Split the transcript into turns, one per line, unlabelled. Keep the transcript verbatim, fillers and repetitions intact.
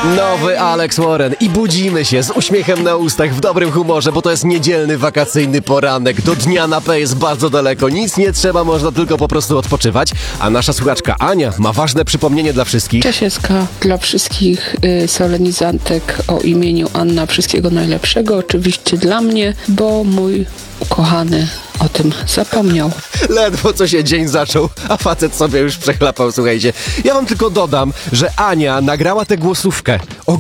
Nowy Alex Warren i budzimy się z uśmiechem na ustach, w dobrym humorze, bo to jest niedzielny, wakacyjny poranek. Do dnia na P jest bardzo daleko, nic nie trzeba, można tylko po prostu odpoczywać. A nasza słuchaczka Ania ma ważne przypomnienie dla wszystkich.
Czesieska dla wszystkich y, solenizantek o imieniu Anna. Wszystkiego najlepszego, oczywiście dla mnie, bo mój ukochany o tym zapomniał.
Ledwo co się dzień zaczął, a facet sobie już przechlapał, słuchajcie. Ja wam tylko dodam, że Ania nagrała tę głosówkę o